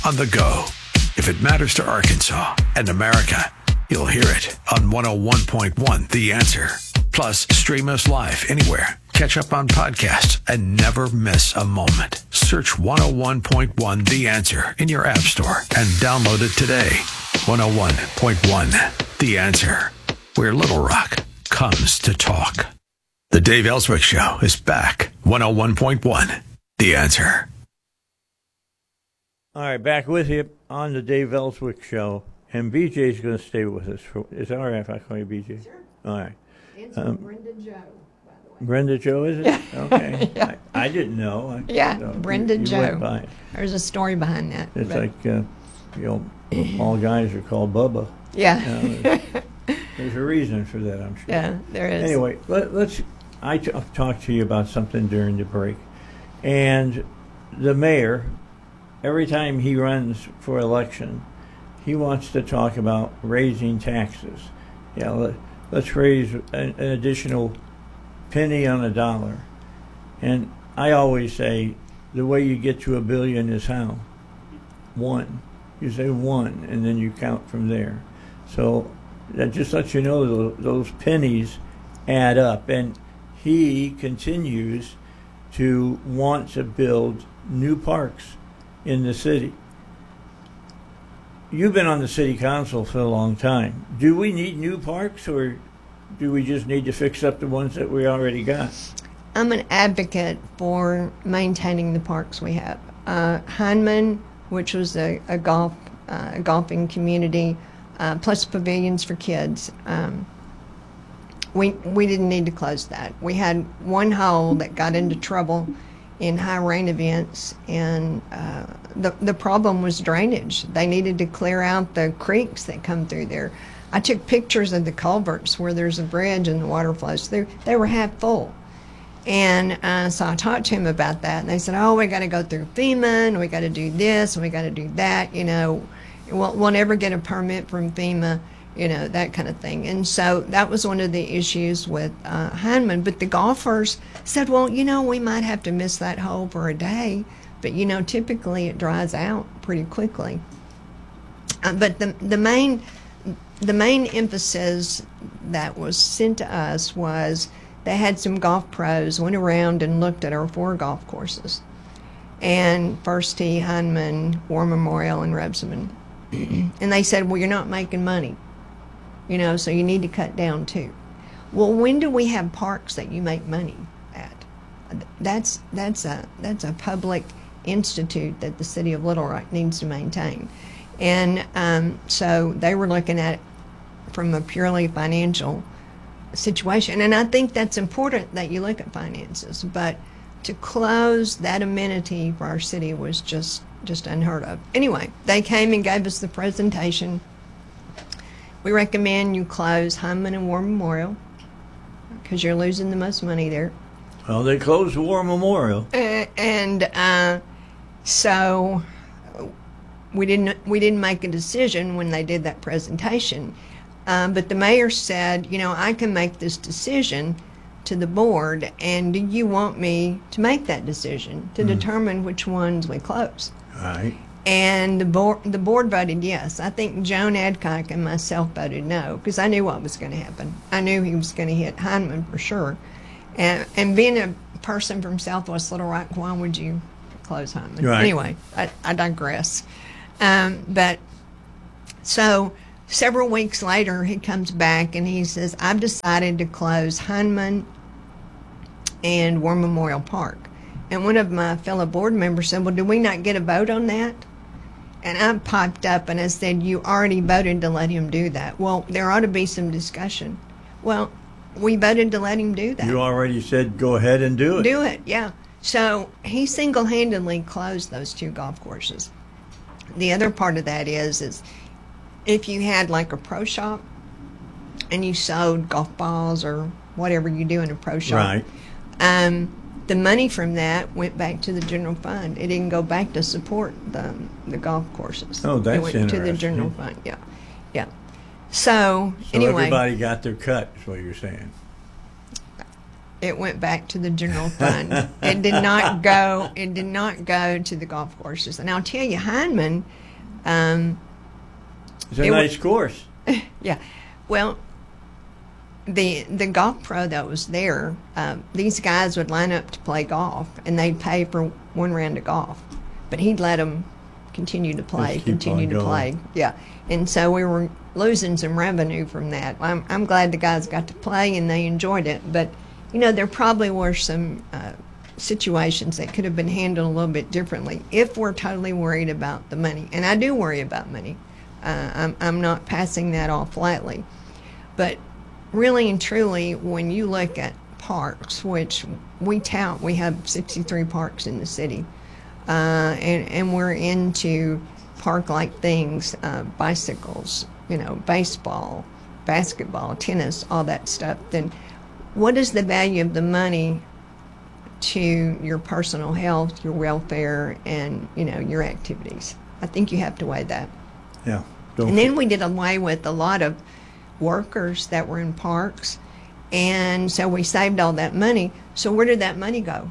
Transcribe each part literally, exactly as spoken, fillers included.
on the go. If it matters to Arkansas and America, you'll hear it on one oh one point one The Answer. Plus, stream us live anywhere. Catch up on podcasts and never miss a moment. Search one oh one point one The Answer in your app store and download it today. one oh one point one The Answer, where Little Rock comes to talk. The Dave Ellswick Show is back. one oh one point one The Answer. All right, back with you on the Dave Ellswick Show. And B J's going to stay with us. For, is that all right if I call you B J? Sure. All right. It's Um, Brenda Joe, by the way. Brenda Joe, is it? Yeah. Okay. Yeah. I, I didn't know. I, Yeah, so Brenda you, you Joe. went by. There's a story behind that. It's but- like, uh, you know, all guys are called Bubba. yeah. You know, there's, there's a reason for that, I'm sure. Yeah, there is. Anyway, let, let's. I t- talked to you about something during the break, and the mayor, every time he runs for election, he wants to talk about raising taxes. Yeah, let, let's raise an, an additional penny on a dollar, and I always say the way you get to a billion is how? One. You say one, and then you count from there. So that just lets you know those, those pennies add up. And he continues to want to build new parks in the city. You've been on the city council for a long time. Do we need new parks, or do we just need to fix up the ones that we already got? I'm an advocate for maintaining the parks we have. Uh, Heineman, which was a, a golf uh, a golfing community, uh, plus pavilions for kids. Um, we we didn't need to close that. We had one hole that got into trouble in high rain events, and uh, the the problem was drainage. They needed to clear out the creeks that come through there. I took pictures of the culverts where there's a bridge and the water flows through. They were half full. And uh, so I talked to him about that, and they said, oh, we got to go through FEMA, and we got to do this, and we got to do that, you know. We'll, we'll never get a permit from FEMA, you know, that kind of thing. And so that was one of the issues with uh, Heineman. But the golfers said, well, you know, we might have to miss that hole for a day, but, you know, typically it dries out pretty quickly. Uh, but the the main the main emphasis that was sent to us was they had some golf pros went around and looked at our four golf courses, and First Tee, Heineman, War Memorial, and Rebsamen. And they said, well, you're not making money, you know, so you need to cut down too. Well, when do we have parks that you make money at? That's that's a that's a public institute that the city of Little Rock needs to maintain. And um, so they were looking at it from a purely financial situation. And I think that's important that you look at finances. But to close that amenity for our city was just, just unheard of. Anyway, they came and gave us the presentation. We recommend you close Heineman and War Memorial because you're losing the most money there. Well, they closed the War Memorial. Uh, and uh, so we didn't we didn't make a decision when they did that presentation. Um, but the mayor said, you know, I can make this decision to the board, and do you want me to make that decision to mm. determine which ones we close? All right. And the board the board voted yes. I think Joan Adcock and myself voted no because I knew what was going to happen. I knew he was going to hit Heineman for sure. And and being a person from Southwest Little Rock, why would you close Heineman? Right. Anyway, I, I digress. Um, but so several weeks later, he comes back and he says, I've decided to close Heineman and War Memorial Park. And one of my fellow board members said, well, did we not get a vote on that? And I piped up and I said, you already voted to let him do that. Well, there ought to be some discussion. Well, we voted to let him do that. You already said go ahead and do it. Do it, yeah. So he single-handedly closed those two golf courses. The other part of that is, is if you had like a pro shop and you sold golf balls or whatever you do in a pro shop, right. um, the money from that went back to the general fund. It didn't go back to support the the golf courses. Oh, that's It went interesting. to the general fund, yeah. Yeah. So, So anyway. everybody got their cut, is what you're saying. It went back to the general fund. It did not go. It did not go to the golf courses. And I'll tell you, Heineman. Um, it's a it nice w- course. Yeah. Well, the the golf pro that was there, um, these guys would line up to play golf, and they'd pay for one round of golf, but he'd let them continue to play, Just keep continue on to going. play. Yeah. And so we were losing some revenue from that. I'm I'm glad the guys got to play and they enjoyed it, but you know there probably were some uh, situations that could have been handled a little bit differently if we're totally worried about the money. And I do worry about money. Uh, I'm I'm not passing that off lightly, but really and truly, when you look at parks, which we tout, we have sixty-three parks in the city, uh, and and we're into park-like things, uh, bicycles, you know, baseball, basketball, tennis, all that stuff. Then, what is the value of the money to your personal health, your welfare, and you know your activities? I think you have to weigh that. Yeah. Don't And then we did away with a lot of workers that were in parks, and so we saved all that money. So where did that money go?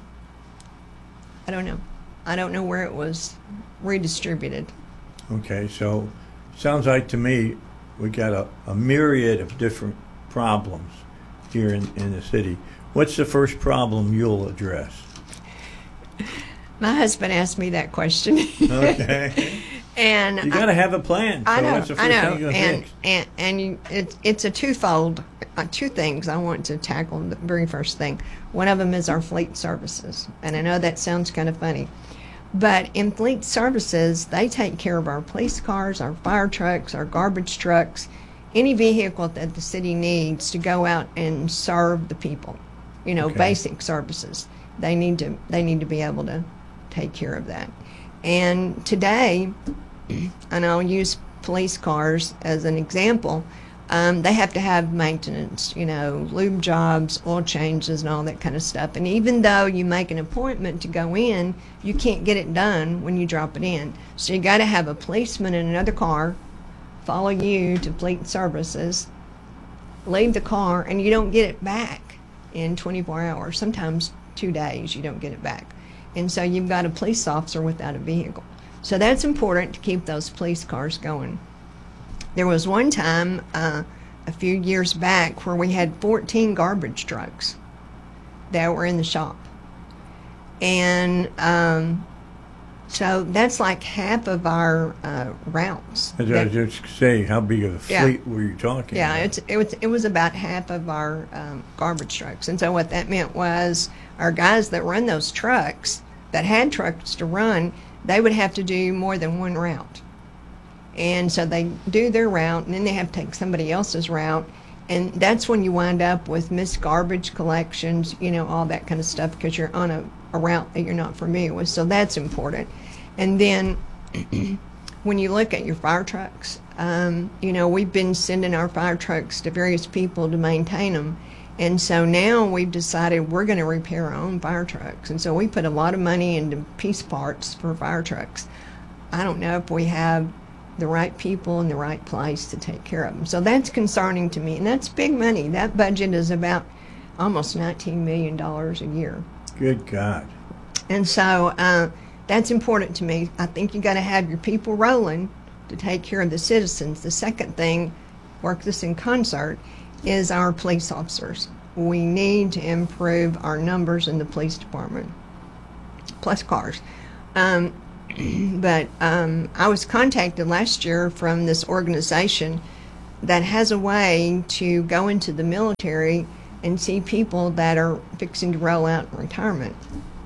I don't know. I don't know where it was redistributed. Okay, so sounds like to me we got a, a myriad of different problems here in, in the city. What's the first problem you'll address? My husband asked me that question. Okay. And You got to have a plan. So I know, that's the I first know, thing you're gonna and fix. and and you, it, it's a twofold, uh, two things I want to tackle. The very first thing, one of them is our fleet services, and I know that sounds kind of funny, but in fleet services, they take care of our police cars, our fire trucks, our garbage trucks, any vehicle that the city needs to go out and serve the people. You know, Okay. basic services. They need to they need to be able to take care of that. And today, and I'll use police cars as an example, um, they have to have maintenance, you know, lube jobs, oil changes, and all that kind of stuff. And even though you make an appointment to go in, you can't get it done when you drop it in. So you got to have a policeman in another car follow you to fleet services, leave the car, and you don't get it back in twenty-four hours. Sometimes two days you don't get it back. And so you've got a police officer without a vehicle. So that's important to keep those police cars going. There was one time uh, a few years back where we had fourteen garbage trucks that were in the shop. And um, so that's like half of our uh, routes. As I that- was just saying, how big of a Yeah. fleet were you talking yeah, about? it's, it was it was about half of our um, garbage trucks, and so what that meant was our guys that run those trucks, that had trucks to run, they would have to do more than one route, and so they do their route, and then they have to take somebody else's route, and that's when you wind up with missed garbage collections, you know, all that kind of stuff, because you're on a, a route that you're not familiar with. So that's important, and then. When you look at your fire trucks, um, you know, we've been sending our fire trucks to various people to maintain them. And so now we've decided we're going to repair our own fire trucks. And so we put a lot of money into piece parts for fire trucks. I don't know if we have the right people in the right place to take care of them. So that's concerning to me. And that's big money. That budget is about almost nineteen million dollars a year. Good God. And so uh, that's important to me. I think you got to have your people rolling to take care of the citizens. The second thing, work this in concert, is our police officers. We need to improve our numbers in the police department, plus cars. Um, but um, I was contacted last year from this organization that has a way to go into the military and see people that are fixing to roll out in retirement.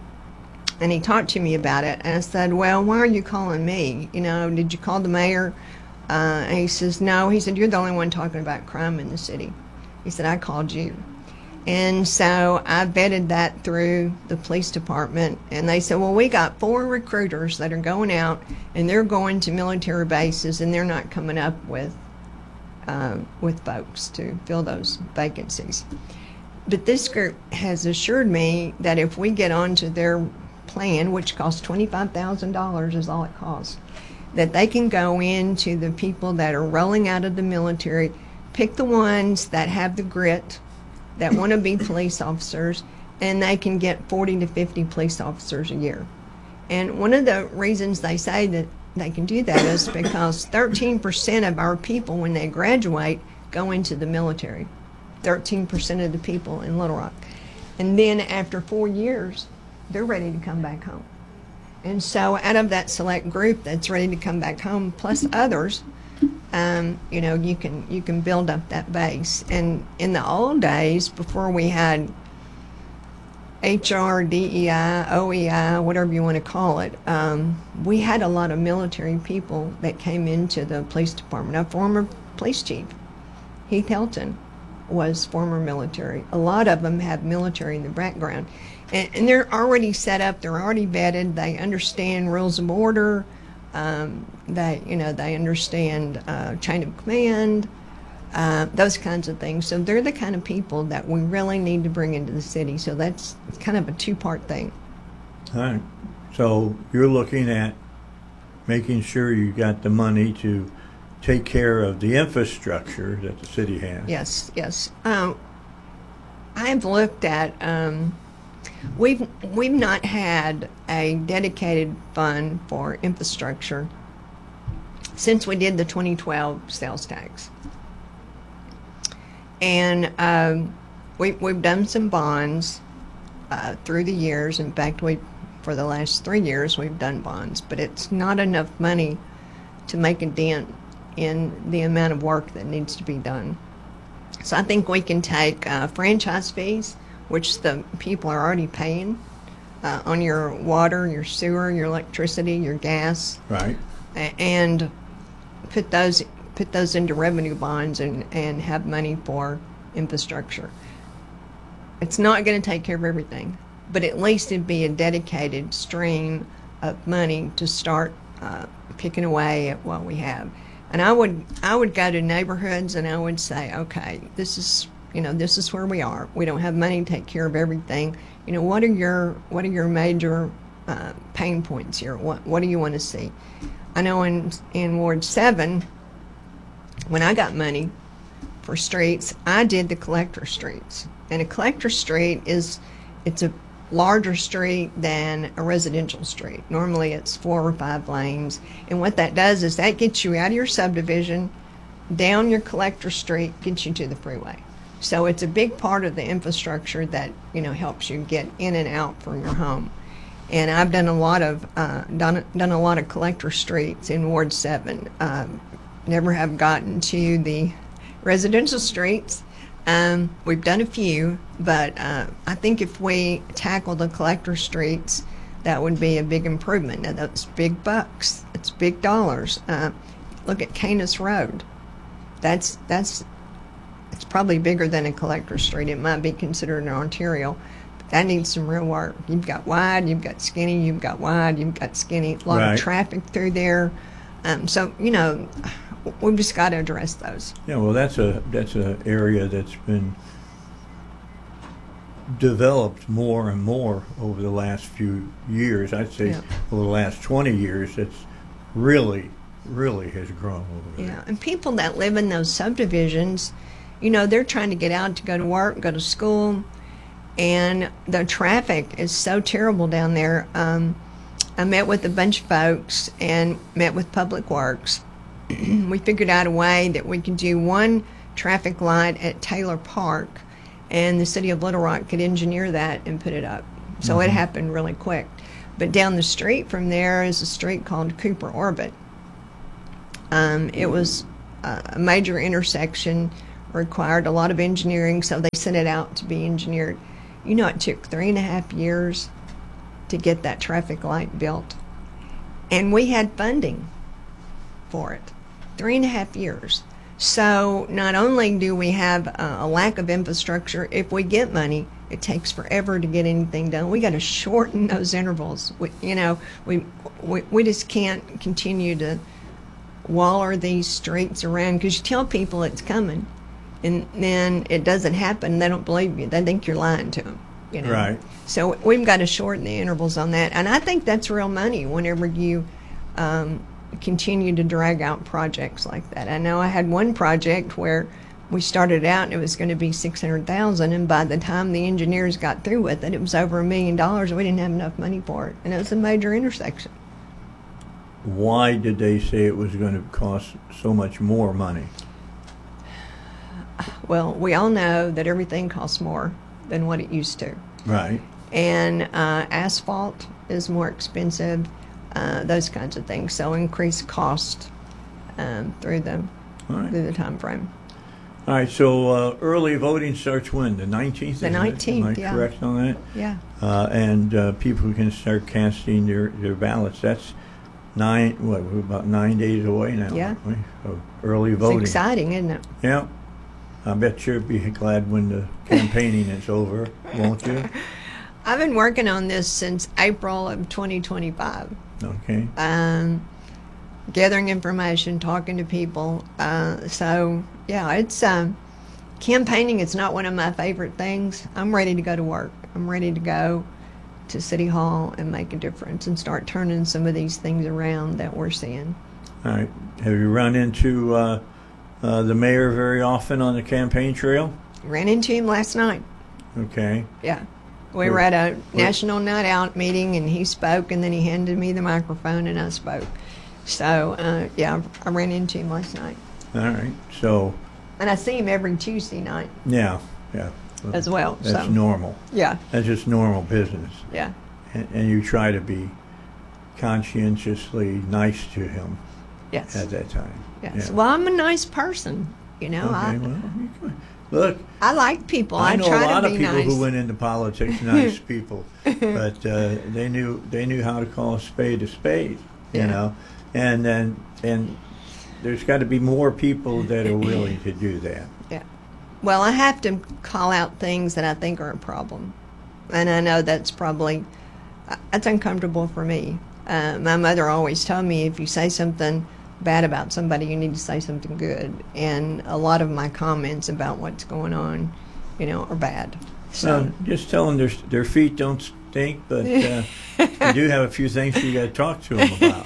And he talked to me about it, and I said, well, why are you calling me? You know, did you call the mayor? Uh, and he says, no. He said, you're the only one talking about crime in the city. He said, I called you. And so I vetted that through the police department, and they said, well, we got four recruiters that are going out, and they're going to military bases, and they're not coming up with uh, with folks to fill those vacancies. But this group has assured me that if we get onto their plan, which costs twenty-five thousand dollars is all it costs, that they can go into the people that are rolling out of the military, pick the ones that have the grit, that want to be police officers, and they can get forty to fifty police officers a year. And one of the reasons they say that they can do that is because thirteen percent of our people, when they graduate, go into the military. thirteen percent of the people in Little Rock. And then after four years, they're ready to come back home. And so out of that select group that's ready to come back home, plus others, um, you know, you can you can build up that base. And in the old days, before we had H R, D E I, O E I, whatever you want to call it, um, we had a lot of military people that came into the police department. A former police chief, Heath Helton, was former military. A lot of them have military in the background. And, and they're already set up, they're already vetted, they understand rules of order, um, they, you know, they understand uh, chain of command, uh, those kinds of things. So they're the kind of people that we really need to bring into the city. So that's kind of a two-part thing. All right. So you're looking at making sure you got the money to take care of the infrastructure that the city has. Yes, yes. Um, I've looked at, um, we've, we've not had a dedicated fund for infrastructure since we did the twenty twelve sales tax. And um, we, we've done some bonds uh, through the years. In fact, we, for the last three years, we've done bonds, but it's not enough money to make a dent in the amount of work that needs to be done. So I think we can take uh, franchise fees, which the people are already paying uh, on your water, your sewer, your electricity, your gas, Right. a- and put those put those into revenue bonds and, and have money for infrastructure. It's not going to take care of everything, but at least it'd be a dedicated stream of money to start uh, picking away at what we have. And I would I would go to neighborhoods and I would say, okay, this is you know this is where we are. We don't have money to take care of everything. You know, what are your what are your major uh, pain points here? What what do you want to see? I know in in Ward Seven, when I got money for streets, I did the collector streets. And a collector street is it's a larger street than a residential street. Normally it's four or five lanes. And what that does is that gets you out of your subdivision, down your collector street, gets you to the freeway. So it's a big part of the infrastructure that, you know, helps you get in and out from your home. And I've done a lot of uh, done done a lot of collector streets in Ward Seven. Um, never have gotten to the residential streets. Um, we've done a few, but uh, I think if we tackle the collector streets, that would be a big improvement. Now, that's big bucks. It's big dollars. Uh, look at Canis Road. That's that's it's probably bigger than a collector street. It might be considered an arterial. But that needs some real work. You've got wide, you've got skinny, you've got wide, you've got skinny. A lot Right. of traffic through there. Um, so you know. We've just got to address those. Yeah, well, that's a that's an area that's been developed more and more over the last few years. I'd say Yeah. over the last twenty years, it's really, really has grown over Yeah, there. and people that live in those subdivisions, you know, they're trying to get out to go to work, go to school, and the traffic is so terrible down there. Um, I met with a bunch of folks and met with Public Works. We figured out a way that we could do one traffic light at Taylor Park, and the city of Little Rock could engineer that and put it up. So Mm-hmm. it happened really quick. But down the street from there is a street called Cooper Orbit. Um, it was uh, a major intersection, required a lot of engineering, so they sent it out to be engineered. You know, it took three and a half years to get that traffic light built. And we had funding for it. Three and a half years. So not only do we have a, a lack of infrastructure, if we get money, it takes forever to get anything done. We got to shorten those intervals. We, you know, we, we we just can't continue to waller these streets around, because you tell people it's coming, and then it doesn't happen. They don't believe you. They think you're lying to them. You know? Right. So we've got to shorten the intervals on that, and I think that's real money whenever you um, continue to drag out projects like that. I know I had one project where we started out and it was going to be six hundred thousand, and by the time the engineers got through with it, it was over a million dollars. We didn't have enough money for it, and it was a major intersection. Why did they say it was going to cost so much more money? Well, we all know that everything costs more than what it used to. Right. And uh, asphalt is more expensive, uh, those kinds of things. So increased cost um, through the All right. through the time frame. All right, so uh, early voting starts when? The nineteenth? The nineteenth, Am I yeah. correct on that? Yeah. Uh, and uh, people can start casting their, their ballots. That's nine, what, we're about nine days away now, Yeah. aren't we? Of early voting. It's exciting, isn't it? Yeah. I bet you'll be glad when the campaigning is over, won't you? I've been working on this since April of twenty twenty-five. Okay. Um, gathering information, talking to people. Uh, so, yeah, it's um, campaigning is not one of my favorite things. I'm ready to go to work. I'm ready to go to City Hall and make a difference and start turning some of these things around that we're seeing. All right. Have you run into uh, uh, the mayor very often on the campaign trail? Ran into him last night. Okay. Yeah. We Where- were at a where- National Night Out meeting, and he spoke, and then he handed me the microphone, and I spoke. So, uh, yeah, I ran into him last night. All right. So, And I see him every Tuesday night yeah, yeah. as well. That's so. normal. Yeah, That's just normal business. yeah. And, and you try to be conscientiously nice to him Yes. at that time. Yes. Yeah. Well, I'm a nice person, you know. Okay, I, well, you can- look, I like people. I, I know try a lot to of be people nice. who went into politics, nice people, but uh, they knew they knew how to call a spade a spade, you Yeah. know, and then and there's got to be more people that are willing to do that. Yeah. Well, I have to call out things that I think are a problem, and I know that's probably uh, that's uncomfortable for me. Uh, my mother always told me if you say something bad about somebody, you need to say something good. And a lot of my comments about what's going on, you know, are bad. So So just tell them their their feet don't stink, but uh, you do have a few things you got to talk to them about.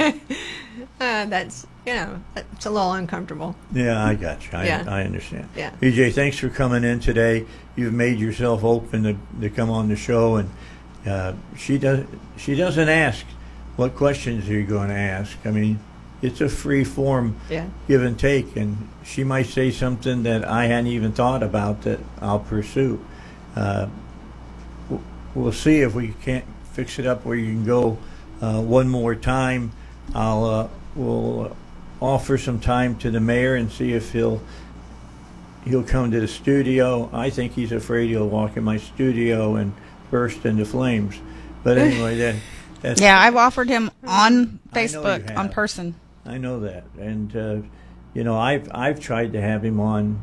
uh, that's you know it's a little uncomfortable. Yeah, I got you. I, Yeah. I understand. Yeah. B J, thanks for coming in today. You've made yourself open to, to come on the show, and uh, she does. She doesn't ask what questions are you going to ask. I mean, it's a free form Yeah. give and take, and she might say something that I hadn't even thought about that I'll pursue. Uh, w- we'll see if we can't fix it up where you can go uh, one more time. I'll uh, we'll offer some time to the mayor and see if he'll he'll come to the studio. I think he's afraid he'll walk in my studio and burst into flames. But anyway, that that's Yeah, I've offered him on I know you Facebook, on have. person. I know that, and uh, you know, I've I've tried to have him on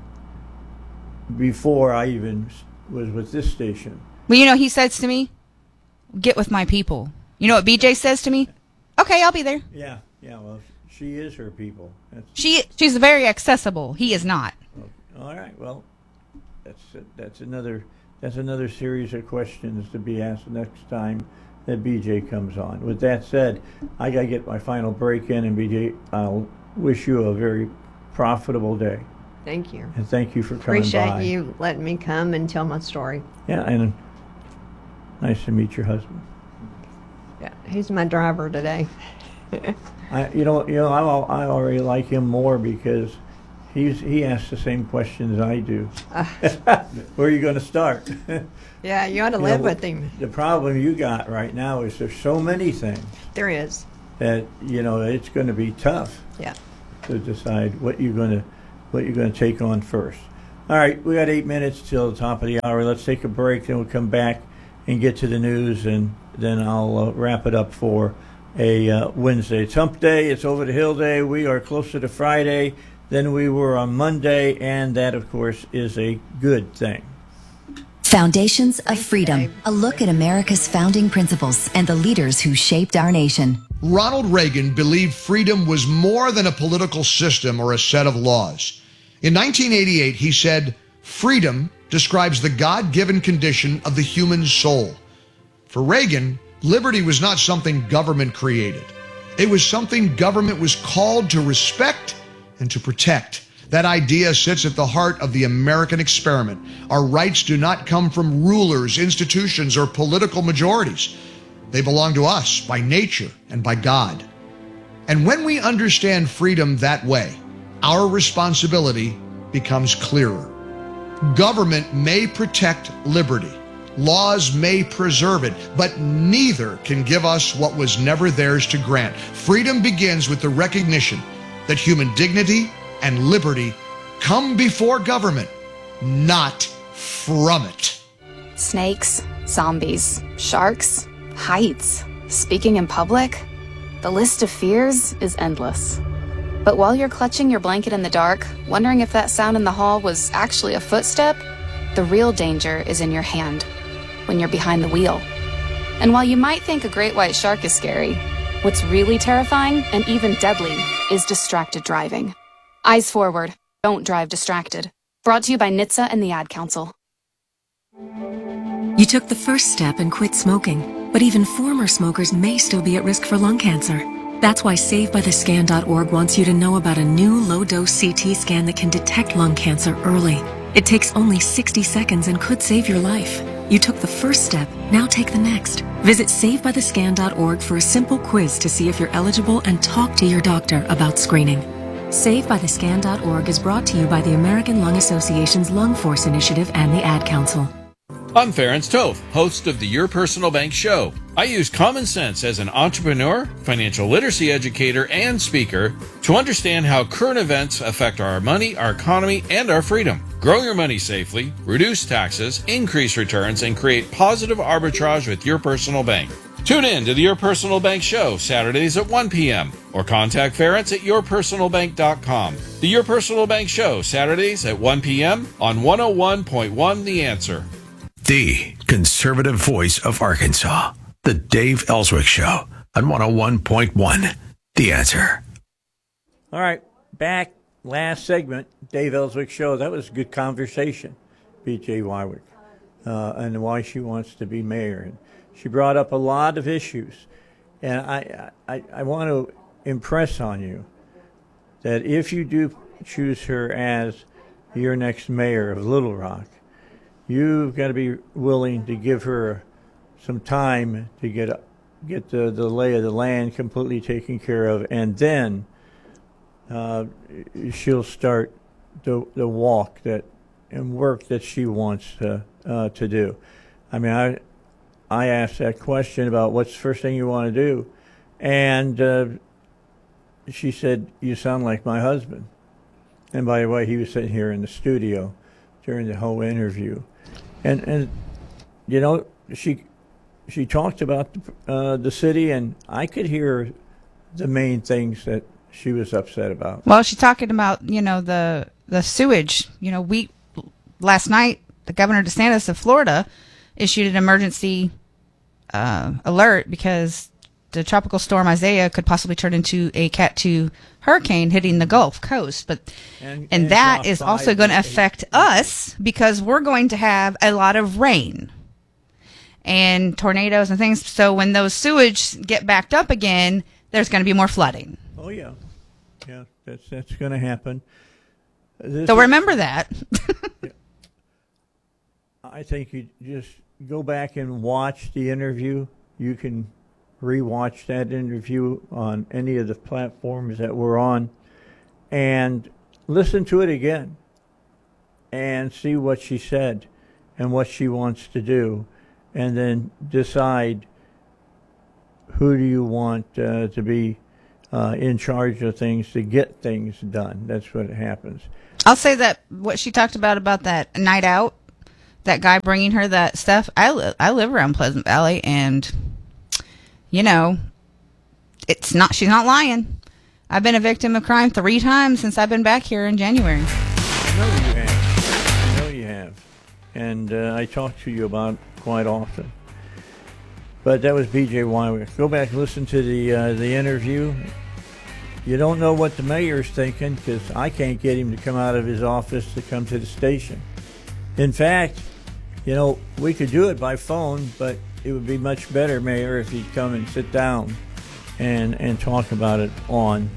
before I even s- was with this station. Well, you know, he says to me, "Get with my people." You know what B J says to me? Okay, I'll be there. Yeah, yeah. Well, she is her people. That's She she's very accessible. He is not. all right. Well, that's that's another that's another series of questions to be asked next time that B J comes on. With that said, I gotta get my final break in, and B J, I'll wish you a very profitable day, Thank you. and thank you for coming Appreciate by. you letting me come and tell my story. Yeah, and nice to meet your husband. Yeah, he's my driver today. I, you know, you know, I, al- I already like him more because he's he asks the same questions I do. Where are you going to start? Yeah, you ought to You live know, with him. The problem you got right now is there's so many things There is. that you know it's going to be tough Yeah. to decide what you're going to what you're going to take on first. All right, we got eight minutes till the top of the hour. Let's take a break, then we'll come back and get to the news, and then I'll uh, wrap it up for a uh, Wednesday. It's Hump Day. It's Over the Hill Day. We are closer to Friday than we were on Monday, and that, of course, is a good thing. Foundations of Freedom, a look at America's founding principles and the leaders who shaped our nation. Ronald Reagan believed freedom was more than a political system or a set of laws. In nineteen eighty-eight, he said, "Freedom describes the God-given condition of the human soul." For Reagan, liberty was not something government created. It was something government was called to respect and to protect. That idea sits at the heart of the American experiment. Our rights do not come from rulers, institutions, or political majorities. They belong to us by nature and by God. And when we understand freedom that way, our responsibility becomes clearer. Government may protect liberty. Laws may preserve it, but neither can give us what was never theirs to grant. Freedom begins with the recognition that human dignity and liberty come before government, not from it. Snakes, zombies, sharks, heights, speaking in public. The list of fears is endless. But while you're clutching your blanket in the dark, wondering if that sound in the hall was actually a footstep, the real danger is in your hand, when you're behind the wheel. And while you might think a great white shark is scary, what's really terrifying and even deadly is distracted driving. Eyes forward. Don't drive distracted. Brought to you by N H T S A and the Ad Council. You took the first step and quit smoking, but even former smokers may still be at risk for lung cancer. That's why Save By The Scan dot org wants you to know about a new low-dose C T scan that can detect lung cancer early. It takes only sixty seconds and could save your life. You took the first step, now take the next. Visit Save By The Scan dot org for a simple quiz to see if you're eligible and talk to your doctor about screening. Save By The Scan dot org is brought to you by the American Lung Association's Lung Force Initiative and the Ad Council. I'm Ferenc Toth, host of the Your Personal Bank Show. I use common sense as an entrepreneur, financial literacy educator, and speaker to understand how current events affect our money, our economy, and our freedom. Grow your money safely, reduce taxes, increase returns, and create positive arbitrage with your personal bank. Tune in to the Your Personal Bank Show, Saturdays at one p.m. or contact Ferenc at your personal bank dot com. The Your Personal Bank Show, Saturdays at one p.m. on one oh one point one The Answer. The conservative voice of Arkansas. The Dave Ellswick Show on one oh one point one The Answer. All right, back last segment, Dave Ellswick Show. That was a good conversation, B J Wywick, uh, and why she wants to be mayor. And she brought up a lot of issues. And I, I, I want to impress on you that if you do choose her as your next mayor of Little Rock, you've got to be willing to give her some time to get get the, the lay of the land completely taken care of, and then uh, she'll start the the walk that and work that she wants to uh, to do. I mean, I I asked that question about what's the first thing you want to do, and uh, she said, "You sound like my husband." And by the way, he was sitting here in the studio during the whole interview. And, and you know, she she talked about uh, the city, and I could hear the main things that she was upset about. Well, she's talking about, you know, the the sewage. You know, we last night, the Governor DeSantis of Florida issued an emergency uh, alert because the tropical storm Isaiah could possibly turn into a Cat two hurricane hitting the Gulf Coast. But and, and, and that is also going to affect us because we're going to have a lot of rain and tornadoes and things. So when those sewage get backed up again, there's going to be more flooding. Oh, yeah. Yeah, that's, that's going to happen. This so is, remember that. Yeah. I think you just go back and watch the interview. You can rewatch that interview on any of the platforms that we're on and listen to it again and see what she said and what she wants to do, and then decide who do you want uh, to be uh, in charge of things to get things done. That's what happens. I'll say that what she talked about about that night out, that guy bringing her that stuff, I, li- I live around Pleasant Valley, and you know, it's not, she's not lying. I've been a victim of crime three times since I've been back here in January. I know you have. I know you have. And uh, I talk to you about it quite often. But that was B J Wywick. Go back and listen to the, uh, the interview. You don't know what the mayor's thinking because I can't get him to come out of his office to come to the station. In fact, you know, we could do it by phone, but it would be much better, Mayor, if you'd come and sit down and and talk about it on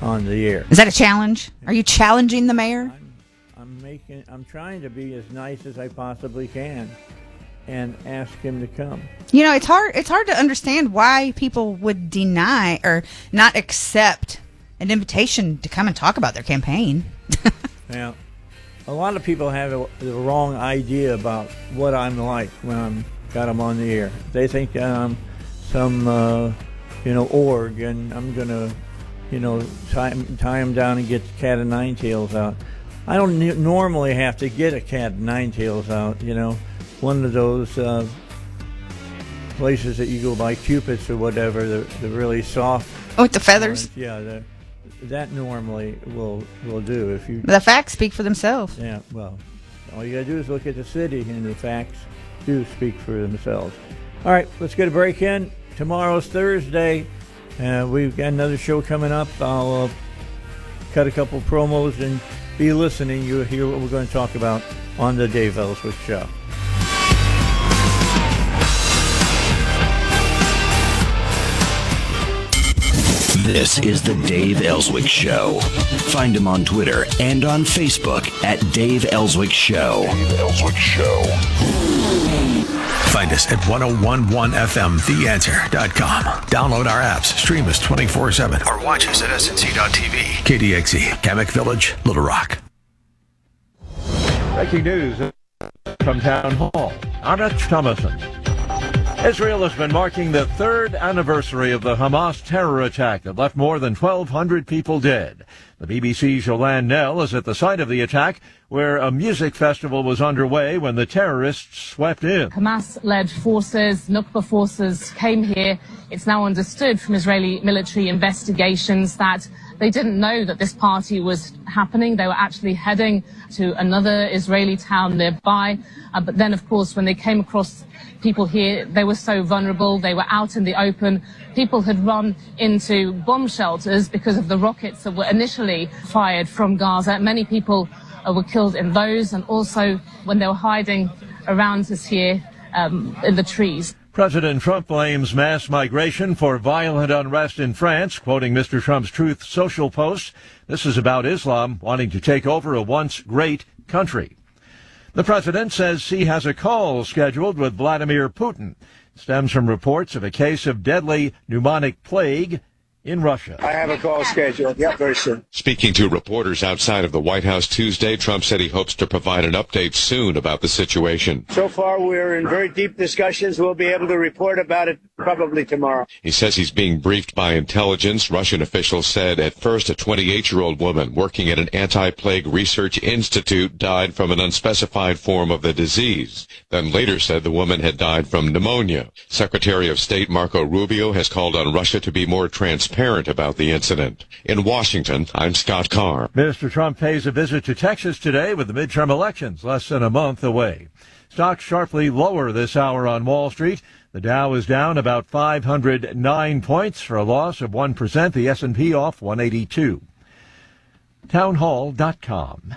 on the air. Is that a challenge? Are you challenging the mayor? I'm, I'm making. I'm trying to be as nice as I possibly can, and ask him to come. You know, it's hard. It's hard to understand why people would deny or not accept an invitation to come and talk about their campaign. Now, a lot of people have a, the wrong idea about what I'm like when I'm got them on the air. They think I'm some, uh, you know, org, and I'm gonna, you know, tie, tie them down and get the cat of nine tails out. I don't n- normally have to get a cat of nine tails out. You know, one of those uh, places that you go buy Cupid's or whatever, the, the really soft. Oh, with the feathers. Ones. Yeah, the, that normally will will do if you. The facts speak for themselves. Yeah, well, all you gotta do is look at the city, and the facts do speak for themselves. All right, let's get a break in. Tomorrow's Thursday. Uh, we've got another show coming up. I'll uh, cut a couple promos and be listening. You'll hear what we're going to talk about on the Dave Ellswick Show. This is the Dave Ellswick Show. Find him on Twitter and on Facebook at Dave Ellswick Show. Dave Ellswick Show. Find us at ten eleven F M the answer dot com. Download our apps, stream us twenty-four seven, or watch us at S N C dot T V. K D X E, Kamek Village, Little Rock. Breaking news from Town Hall. Arnett Thomason. Israel has been marking the third anniversary of the Hamas terror attack that left more than twelve hundred people dead. The B B C's Jolanne Nell is at the site of the attack, where a music festival was underway when the terrorists swept in. Hamas-led forces, Nukba forces, came here. It's now understood from Israeli military investigations that they didn't know that this party was happening. They were actually heading to another Israeli town nearby. Uh, but then, of course, when they came across people here, they were so vulnerable. They were out in the open. People had run into bomb shelters because of the rockets that were initially fired from Gaza. Many people uh, were killed in those, and also when they were hiding around us here um, in the trees. President Trump blames mass migration for violent unrest in France, quoting Mister Trump's Truth Social post. This is about Islam wanting to take over a once great country. The president says he has a call scheduled with Vladimir Putin. It stems from reports of a case of deadly pneumonic plague in Russia. I have a call scheduled. Yep, very soon. Speaking to reporters outside of the White House Tuesday, Trump said he hopes to provide an update soon about the situation. So far, we're in very deep discussions. We'll be able to report about it probably tomorrow. He says he's being briefed by intelligence. Russian officials said at first a twenty-eight-year-old woman working at an anti-plague research institute died from an unspecified form of the disease. Then later said the woman had died from pneumonia. Secretary of State Marco Rubio has called on Russia to be more transparent about the incident. In Washington, I'm Scott Carr. Mister Trump pays a visit to Texas today with the midterm elections less than a month away. Stocks sharply lower this hour on Wall Street. The Dow is down about five hundred nine points for a loss of one percent. The S and P off one eighty-two. townhall dot com.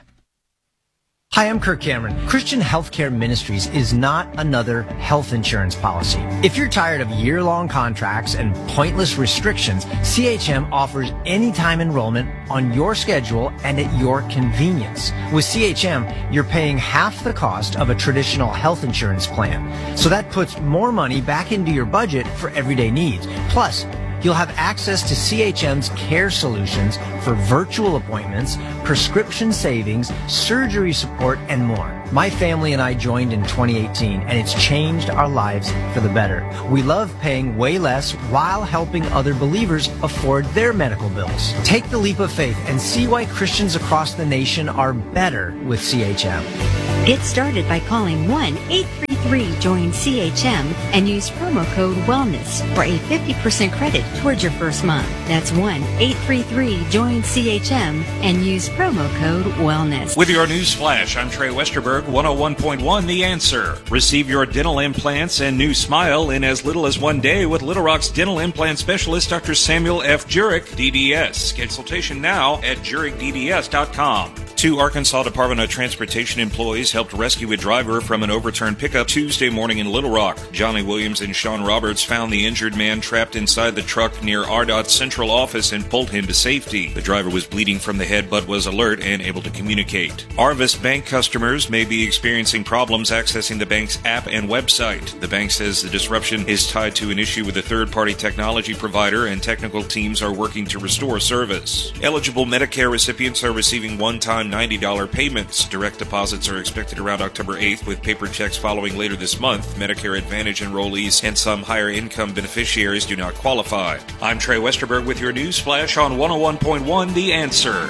Hi, I'm Kirk Cameron. Christian Healthcare Ministries is not another health insurance policy. If you're tired of year-long contracts and pointless restrictions, C H M offers anytime enrollment on your schedule and at your convenience. With C H M, you're paying half the cost of a traditional health insurance plan. So that puts more money back into your budget for everyday needs. Plus, you'll have access to C H M's care solutions for virtual appointments, prescription savings, surgery support, and more. My family and I joined in twenty eighteen, and it's changed our lives for the better. We love paying way less while helping other believers afford their medical bills. Take the leap of faith and see why Christians across the nation are better with C H M. Get started by calling one eight three three join C H M and use promo code WELLNESS for a fifty percent credit towards your first month. That's one eight three three join C H M and use promo code WELLNESS. With your news flash, I'm Trey Westerberg, one oh one point one The Answer. Receive your dental implants and new smile in as little as one day with Little Rock's dental implant specialist, Doctor Samuel F. Jurek, D D S. Consultation now at jurek d d s dot com. Two Arkansas Department of Transportation employees helped rescue a driver from an overturned pickup Tuesday morning in Little Rock. Johnny Williams and Sean Roberts found the injured man trapped inside the truck near R D O T's central office and pulled him to safety. The driver was bleeding from the head but was alert and able to communicate. Arvest Bank customers may be experiencing problems accessing the bank's app and website. The bank says the disruption is tied to an issue with a third-party technology provider, and technical teams are working to restore service. Eligible Medicare recipients are receiving one-time ninety dollars payments. Direct deposits are expected around October eighth, with paper checks following later this month. Medicare Advantage enrollees and some higher-income beneficiaries do not qualify. I'm Trey Westerberg with your News Flash on one oh one point one The Answer.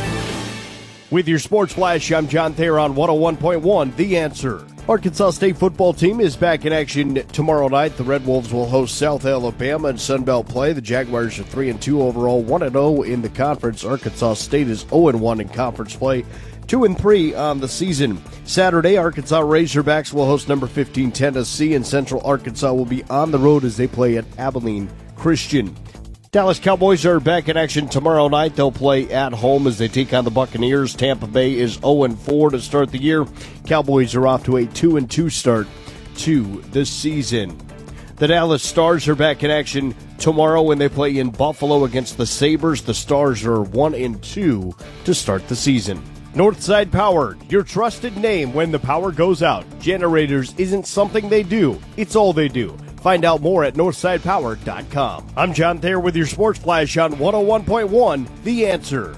With your Sports Flash, I'm John Thayer on one oh one point one The Answer. Arkansas State football team is back in action tomorrow night. The Red Wolves will host South Alabama in Sunbelt play. The Jaguars are three and two overall, one and oh in the conference. Arkansas State is oh and one in conference play, two and three on the season. Saturday, Arkansas Razorbacks will host number fifteen Tennessee, and Central Arkansas will be on the road as they play at Abilene Christian. Dallas Cowboys are back in action tomorrow night. They'll play at home as they take on the Buccaneers. Tampa Bay is oh and four to start the year. Cowboys are off to a two and two start to the season. The Dallas Stars are back in action tomorrow when they play in Buffalo against the Sabres. The Stars are one and two to start the season. Northside Power, your trusted name when the power goes out. Generators isn't something they do, it's all they do. Find out more at northside power dot com. I'm John Thayer with your Sports Flash on one oh one point one The Answer.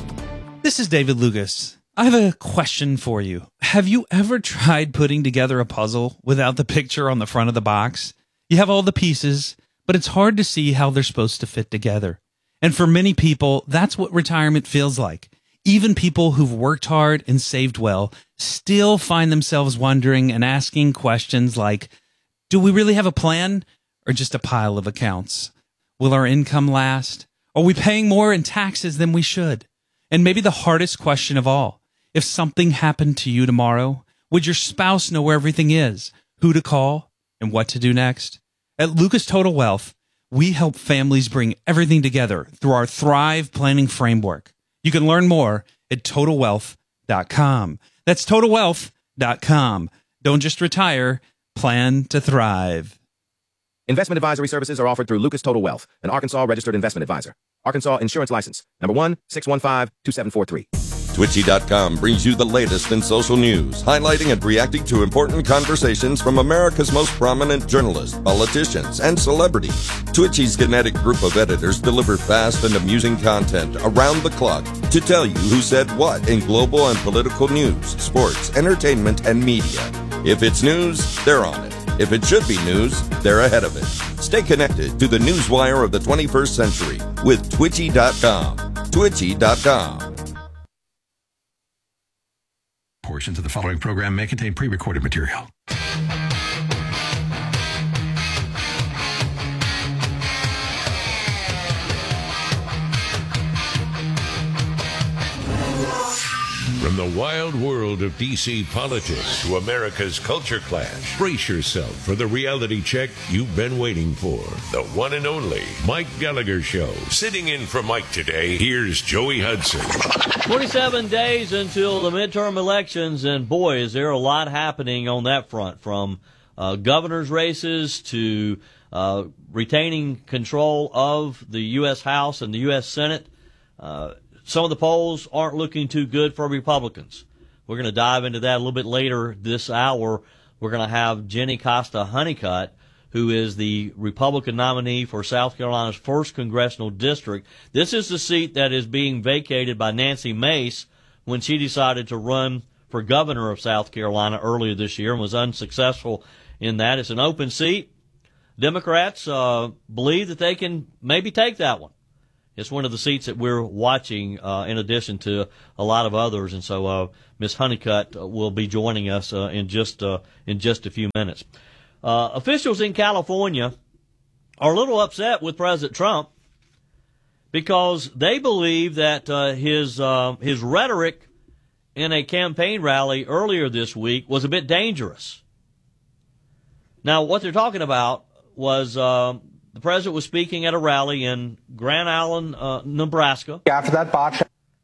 This is David Lucas. I have a question for you. Have you ever tried putting together a puzzle without the picture on the front of the box? You have all the pieces, but it's hard to see how they're supposed to fit together. And for many people, that's what retirement feels like. Even people who've worked hard and saved well still find themselves wondering and asking questions like, do we really have a plan or just a pile of accounts? Will our income last? Are we paying more in taxes than we should? And maybe the hardest question of all, if something happened to you tomorrow, would your spouse know where everything is, who to call, and what to do next? At Lucas Total Wealth, we help families bring everything together through our Thrive Planning Framework. You can learn more at total wealth dot com. That's total wealth dot com. Don't just retire. Plan to thrive. Investment advisory services are offered through Lucas Total Wealth, an Arkansas registered investment advisor. Arkansas Insurance License, number one six one five two seven four three. Twitchy dot com brings you the latest in social news, highlighting and reacting to important conversations from America's most prominent journalists, politicians, and celebrities. Twitchy's kinetic group of editors deliver fast and amusing content around the clock to tell you who said what in global and political news, sports, entertainment, and media. If it's news, they're on it. If it should be news, they're ahead of it. Stay connected to the newswire of the twenty-first century with Twitchy dot com. Twitchy dot com. Portions of the following program may contain pre-recorded material. From the wild world of D C politics to America's culture clash, brace yourself for the reality check you've been waiting for. The one and only Mike Gallagher Show. Sitting in for Mike today, here's Joey Hudson. twenty-seven days until the midterm elections, and boy, is there a lot happening on that front, from uh, governor's races to uh, retaining control of the U S House and the U S Senate. Uh, Some of the polls aren't looking too good for Republicans. We're going to dive into that a little bit later this hour. We're going to have Jenny Costa Honeycutt, who is the Republican nominee for South Carolina's first congressional district. This is the seat that is being vacated by Nancy Mace when she decided to run for governor of South Carolina earlier this year and was unsuccessful in that. It's an open seat. Democrats uh, believe that they can maybe take that one. It's one of the seats that we're watching uh, in addition to a lot of others. And so uh, Miz Honeycutt will be joining us uh, in just uh, in just a few minutes. Uh, officials in California are a little upset with President Trump because they believe that uh, his uh, his rhetoric in a campaign rally earlier this week was a bit dangerous. Now, what they're talking about was uh, the president was speaking at a rally in Grand Island, uh, Nebraska. After that botch.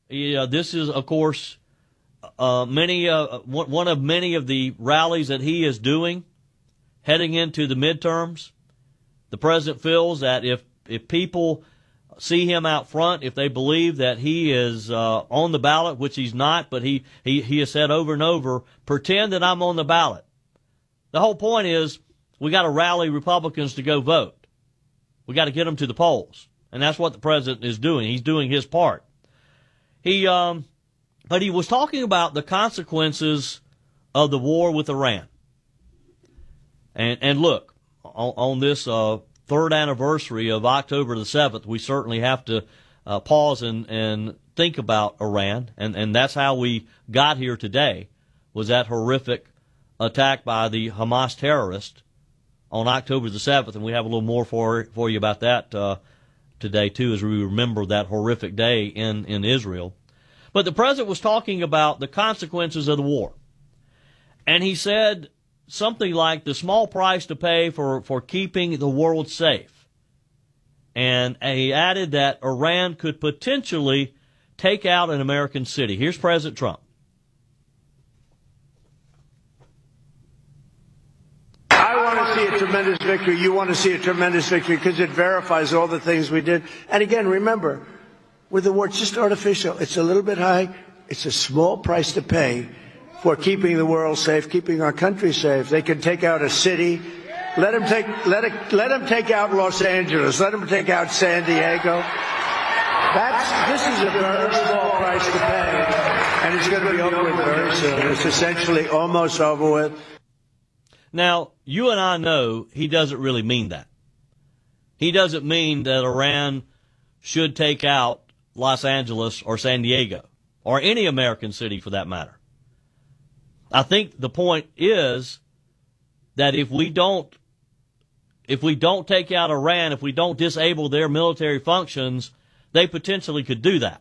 Yeah, this is, of course, uh, many uh, one of many of the rallies that he is doing heading into the midterms. The president feels that if if people see him out front, if they believe that he is uh, on the ballot, which he's not, but he, he, he has said over and over, pretend that I'm on the ballot. The whole point is we got to rally Republicans to go vote. We got to get them to the polls. And that's what the president is doing. He's doing his part. He, um, but he was talking about the consequences of the war with Iran. And, and look, on, on this, uh, third anniversary of October the seventh, we certainly have to uh, pause and, and think about Iran, and, and that's how we got here today, was that horrific attack by the Hamas terrorists on October the seventh, and we have a little more for for you about that uh, today, too, as we remember that horrific day in, in Israel. But the president was talking about the consequences of the war, and he said something like the small price to pay for, for keeping the world safe. And he added that Iran could potentially take out an American city. Here's President Trump. I want to see a tremendous victory. You want to see a tremendous victory because it verifies all the things we did. And again, remember, with the war, it's just artificial. It's a little bit high. It's a small price to pay for keeping the world safe, keeping our country safe. They can take out a city. Let them take, let it, let them take out Los Angeles. Let them take out San Diego. That's, this is a very small price to pay, and it's going to be over with very soon. It's essentially almost over with. Now, you and I know he doesn't really mean that. He doesn't mean that Iran should take out Los Angeles or San Diego, or any American city for that matter. I think the point is that if we don't, if we don't take out Iran, if we don't disable their military functions, they potentially could do that.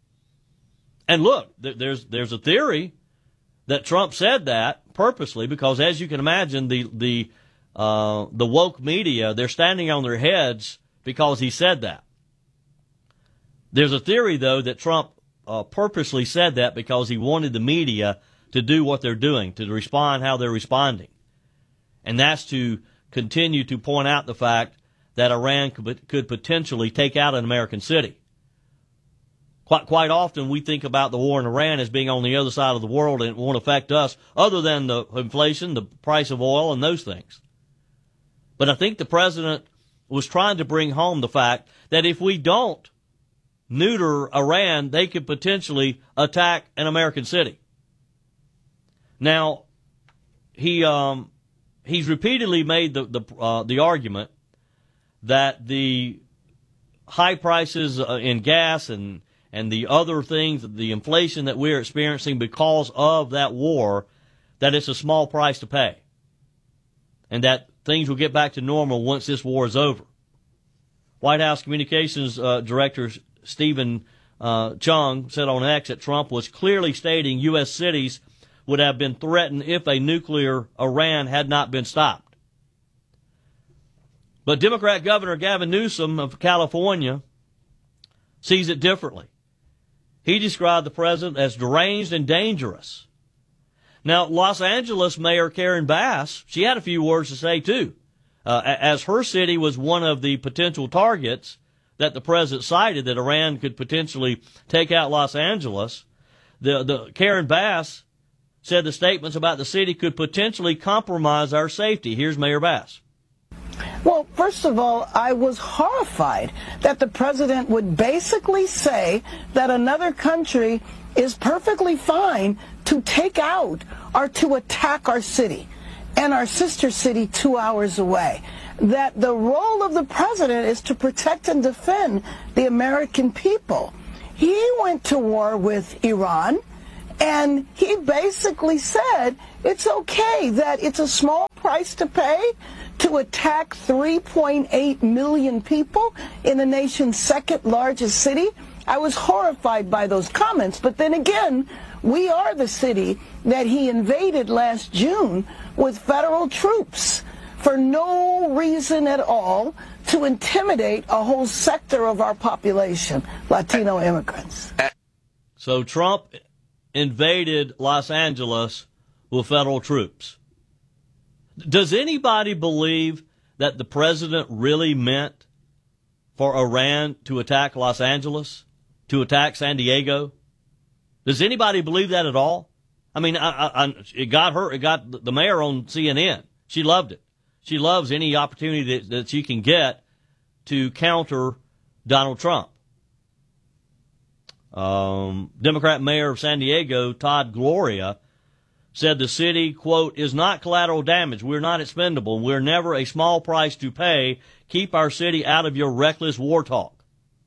And look, there's there's a theory that Trump said that purposely because, as you can imagine, the the uh, the woke media, they're standing on their heads because he said that. There's a theory, though, that Trump uh, purposely said that because he wanted the media to do what they're doing, to respond how they're responding. And that's to continue to point out the fact that Iran could, could potentially take out an American city. Quite, quite often we think about the war in Iran as being on the other side of the world and it won't affect us other than the inflation, the price of oil, and those things. But I think the president was trying to bring home the fact that if we don't neuter Iran, they could potentially attack an American city. Now, he um, he's repeatedly made the the, uh, the argument that the high prices uh, in gas and and the other things, the inflation that we're experiencing because of that war, that it's a small price to pay, and that things will get back to normal once this war is over. White House Communications uh, Director Stephen uh, Chung said on X that Trump was clearly stating U S cities would have been threatened if a nuclear Iran had not been stopped. But Democrat Governor Gavin Newsom of California sees it differently. He described the president as deranged and dangerous. Now, Los Angeles Mayor Karen Bass, she had a few words to say, too. Uh, as her city was one of the potential targets that the president cited that Iran could potentially take out Los Angeles, the, the Karen Bass said the statements about the city could potentially compromise our safety. Here's Mayor Bass. Well, first of all, I was horrified that the president would basically say that another country is perfectly fine to take out or to attack our city and our sister city two hours away. That the role of the president is to protect and defend the American people. He went to war with Iran, and he basically said it's okay, that it's a small price to pay to attack three point eight million people in the nation's second largest city. I was horrified by those comments, but then again, we are the city that he invaded last June with federal troops for no reason at all, to intimidate a whole sector of our population, Latino immigrants. So Trump invaded Los Angeles with federal troops. Does anybody believe that the president really meant for Iran to attack Los Angeles, to attack San Diego? Does anybody believe that at all? I mean, I, I, I, it got her, it got the mayor on C N N. She loved it. She loves any opportunity that, that she can get to counter Donald Trump. Um, Democrat Mayor of San Diego, Todd Gloria, said the city, quote, is not collateral damage. We're not expendable. We're never a small price to pay. Keep our city out of your reckless war talk.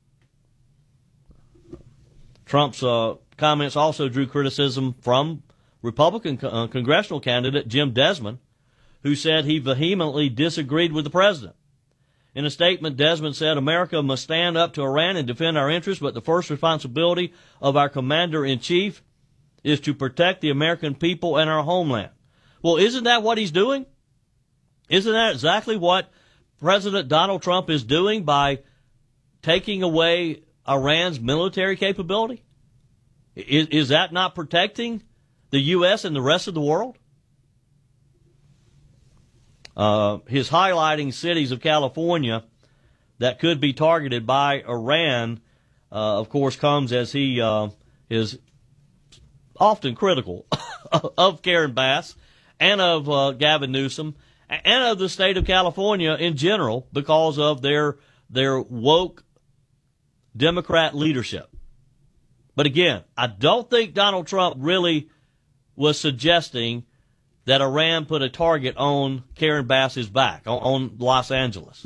Trump's uh, comments also drew criticism from Republican co- uh, congressional candidate Jim Desmond, who said he vehemently disagreed with the president. In a statement, Desmond said, America must stand up to Iran and defend our interests, but the first responsibility of our commander-in-chief is to protect the American people and our homeland. Well, isn't that what he's doing? Isn't that exactly what President Donald Trump is doing by taking away Iran's military capability? Is, is that not protecting the U S and the rest of the world? Uh, his highlighting cities of California that could be targeted by Iran, uh, of course, comes as he uh, is often critical of Karen Bass and of uh, Gavin Newsom and of the state of California in general because of their their woke Democrat leadership. But again, I don't think Donald Trump really was suggesting that Iran put a target on Karen Bass's back, on, on Los Angeles.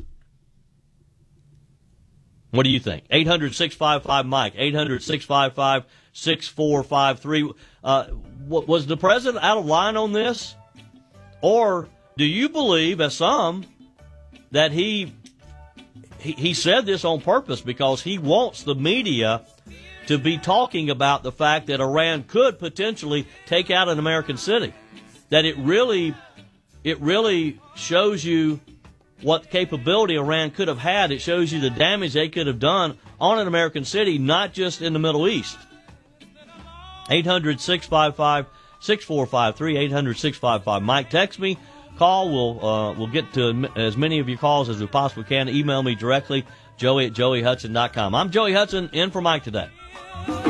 What do you think? eight hundred, six five five, Mike, eight hundred, six five five, six four five three. Uh, was the president out of line on this? Or do you believe, as some, that he, he he said this on purpose because he wants the media to be talking about the fact that Iran could potentially take out an American city? That it really, it really shows you what capability Iran could have had. It shows you the damage they could have done on an American city, not just in the Middle East. eight hundred, six five five, six four five three, eight hundred, six five five. Mike, text me, call. We'll, uh, we'll get to as many of your calls as we possibly can. Email me directly, joey at joey hudson dot com. I'm Joey Hudson, in for Mike today.